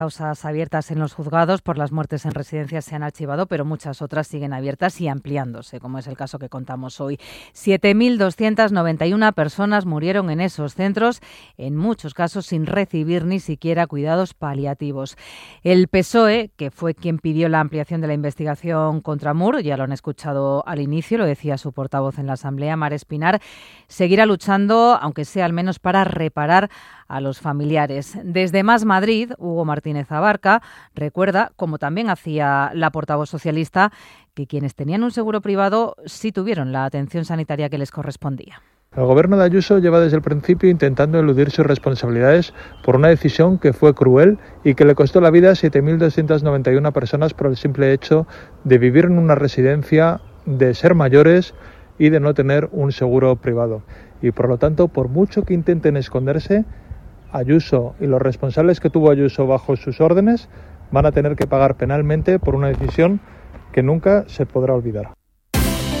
Causas abiertas en los juzgados por las muertes en residencias se han archivado, pero muchas otras siguen abiertas y ampliándose, como es el caso que contamos hoy. 7.291 personas murieron en esos centros, en muchos casos sin recibir ni siquiera cuidados paliativos. El PSOE, que fue quien pidió la ampliación de la investigación contra Mur, ya lo han escuchado al inicio, lo decía su portavoz en la Asamblea, Mar Espinar, seguirá luchando, aunque sea al menos para reparar a los familiares. Desde Más Madrid, Hugo Martínez Abarca recuerda, como también hacía la portavoz socialista, que quienes tenían un seguro privado sí tuvieron la atención sanitaria que les correspondía. El gobierno de Ayuso lleva desde el principio intentando eludir sus responsabilidades por una decisión que fue cruel y que le costó la vida a 7.291 personas por el simple hecho de vivir en una residencia, de ser mayores y de no tener un seguro privado. Y por lo tanto, por mucho que intenten esconderse, Ayuso y los responsables que tuvo Ayuso bajo sus órdenes van a tener que pagar penalmente por una decisión que nunca se podrá olvidar.